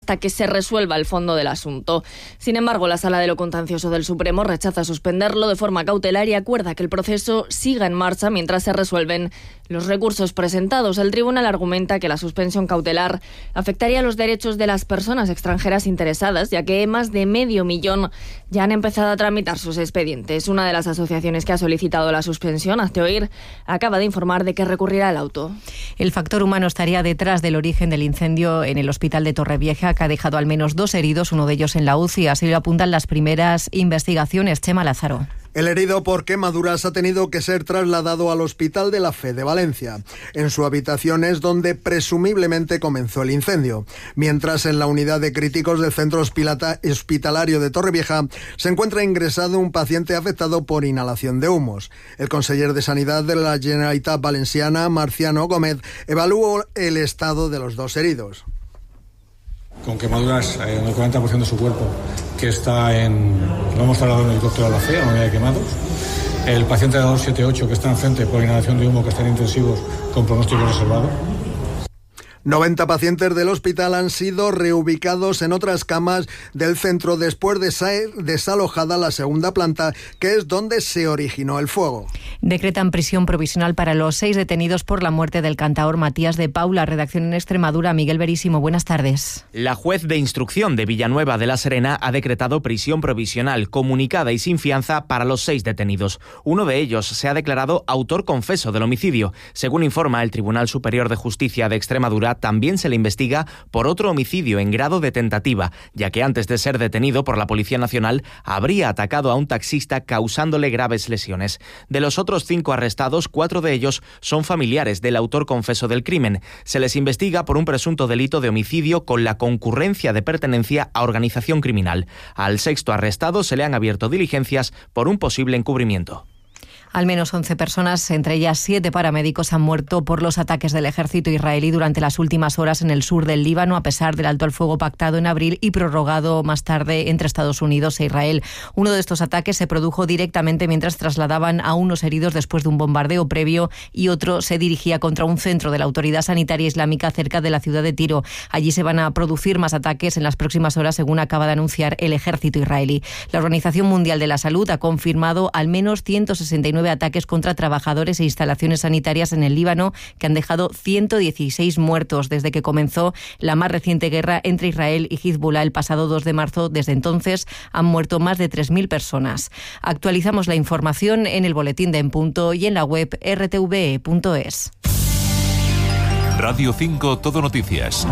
hasta que se resuelva el fondo del asunto. Sin embargo, la Sala de lo Contencioso del Supremo rechaza suspenderlo de forma cautelar y acuerda que el proceso siga en marcha mientras se resuelven los recursos presentados. El tribunal argumenta que la suspensión cautelar afectaría los derechos de las personas extranjeras interesadas, ya que más de 500.000 ya han empezado a tramitar sus expedientes. Una de las asociaciones que ha solicitado la suspensión, Hazte Oír, acaba de informar de que recurrirá el auto. El factor humano estaría detrás del origen del incendio en el hospital de Torrevieja, que ha dejado al menos 2 heridos, uno de ellos en la UCI. Así lo apuntan las primeras investigaciones. Chema Lázaro. El herido por quemaduras ha tenido que ser trasladado al Hospital de la Fe de Valencia. En su habitación es donde presumiblemente comenzó el incendio. Mientras en la unidad de críticos del centro hospitalario de Torrevieja se encuentra ingresado un paciente afectado por inhalación de humos. El conseller de Sanidad de la Generalitat Valenciana, Marciano Gómez, evaluó el estado de los 2 heridos. Con quemaduras en el 40% de su cuerpo, que está lo hemos trasladado en el helicóptero a la FE, a la unidad de quemados. El paciente de la 278, que está enfrente por inhalación de humo, que están intensivos con pronóstico reservado. 90 pacientes del hospital han sido reubicados en otras camas del centro después de ser desalojada la segunda planta, que es donde se originó el fuego. Decretan prisión provisional para los 6 detenidos por la muerte del cantaor Matías de Paula. Redacción en Extremadura, Miguel Verísimo, buenas tardes. La juez de instrucción de Villanueva de la Serena ha decretado prisión provisional comunicada y sin fianza para los 6 detenidos. Uno de ellos se ha declarado autor confeso del homicidio. Según informa el Tribunal Superior de Justicia de Extremadura, también se le investiga por otro homicidio en grado de tentativa, ya que antes de ser detenido por la Policía Nacional habría atacado a un taxista causándole graves lesiones. De los otros 5 arrestados, 4 de ellos son familiares del autor confeso del crimen. Se les investiga por un presunto delito de homicidio con la concurrencia de pertenencia a organización criminal. Al 6º arrestado se le han abierto diligencias por un posible encubrimiento. Al menos 11 personas, entre ellas 7 paramédicos, han muerto por los ataques del ejército israelí durante las últimas horas en el sur del Líbano, a pesar del alto al fuego pactado en abril y prorrogado más tarde entre Estados Unidos e Israel. Uno de estos ataques se produjo directamente mientras trasladaban a unos heridos después de un bombardeo previo y otro se dirigía contra un centro de la Autoridad Sanitaria Islámica cerca de la ciudad de Tiro. Allí se van a producir más ataques en las próximas horas, según acaba de anunciar el ejército israelí. La Organización Mundial de la Salud ha confirmado al menos 169 ataques contra trabajadores e instalaciones sanitarias en el Líbano, que han dejado 116 muertos desde que comenzó la más reciente guerra entre Israel y Hezbollah el pasado 2 de marzo. Desde entonces han muerto más de 3.000 personas. Actualizamos la información en el boletín de En Punto y en la web rtve.es. Radio 5 Todo Noticias.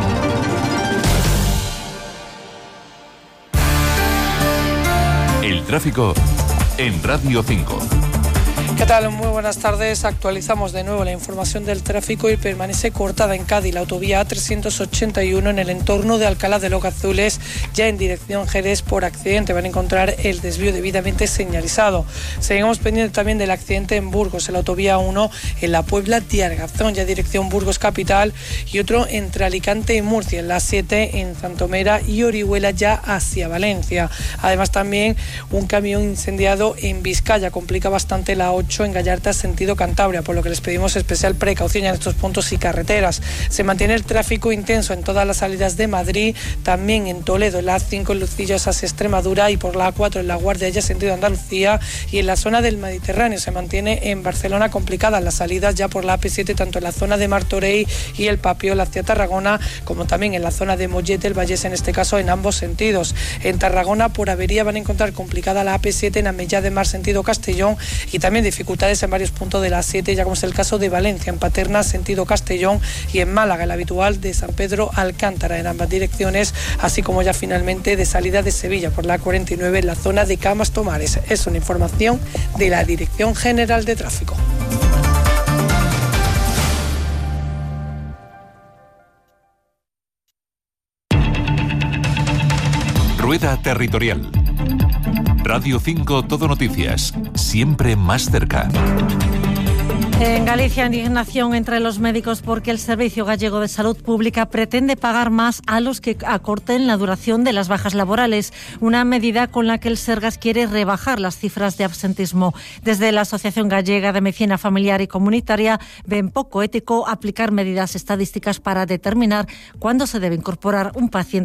El tráfico en Radio 5. ¿Qué tal? Muy buenas tardes. Actualizamos de nuevo la información del tráfico y permanece cortada en Cádiz la autovía A381 en el entorno de Alcalá de los Gazules, ya en dirección Jerez por accidente. Van a encontrar el desvío debidamente señalizado. Seguimos pendientes también del accidente en Burgos, en la autovía 1 en la Puebla de Argazón, ya dirección Burgos capital, y otro entre Alicante y Murcia, en la 7 en Santomera y Orihuela, ya hacia Valencia. Además también un camión incendiado en Vizcaya, complica bastante la 8 en Gallarta sentido Cantabria, por lo que les pedimos especial precaución en estos puntos y carreteras. Se mantiene el tráfico intenso en todas las salidas de Madrid, también en Toledo, en la A5 en Lucillas hacia Extremadura y por la A4 en La Guardia ya sentido Andalucía, y en la zona del Mediterráneo se mantiene en Barcelona complicadas las salidas ya por la AP7 tanto en la zona de Martorell y el Papiol hacia Tarragona, como también en la zona de Mollete, el Vallés en este caso en ambos sentidos. En Tarragona por avería van a encontrar complicada la AP7 en Amellá de Mar sentido Castellón, y también dificultades en varios puntos de la 7, ya como es el caso de Valencia, en Paterna, sentido Castellón, y en Málaga, el habitual de San Pedro Alcántara, en ambas direcciones, así como ya finalmente de salida de Sevilla por la 49 en la zona de Camas Tomares. Es una información de la Dirección General de Tráfico. Rueda Territorial. Radio 5 Todo Noticias, siempre más cerca. En Galicia, indignación entre los médicos porque el Servicio Gallego de Salud Pública pretende pagar más a los que acorten la duración de las bajas laborales, una medida con la que el Sergas quiere rebajar las cifras de absentismo. Desde la Asociación Gallega de Medicina Familiar y Comunitaria ven poco ético aplicar medidas estadísticas para determinar cuándo se debe incorporar un paciente